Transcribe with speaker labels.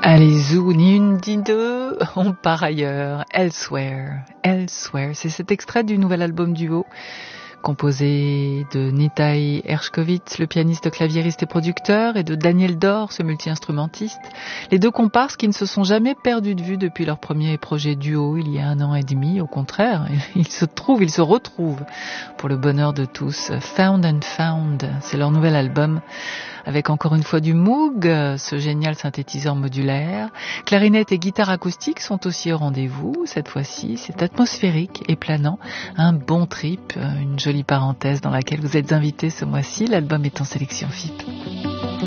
Speaker 1: Allez, zou, ni une ni deux, on part ailleurs. Elsewhere, Elsewhere, c'est cet extrait du nouvel album duo composé de Nitai Hershkovitz, le pianiste, claviériste et producteur, et de Daniel Dor, ce multi-instrumentiste. Les deux comparses qui ne se sont jamais perdus de vue depuis leur premier projet duo il y a 1 an et demi. Au contraire, ils se retrouvent pour le bonheur de tous. Found and Found, c'est leur nouvel album, avec encore une fois du Moog, ce génial synthétiseur modulaire. Clarinette et guitare acoustique sont aussi au rendez-vous. Cette fois-ci, c'est atmosphérique et planant. Un bon trip, une jolie parenthèse dans laquelle vous êtes invités ce mois-ci. L'album est en sélection FIP.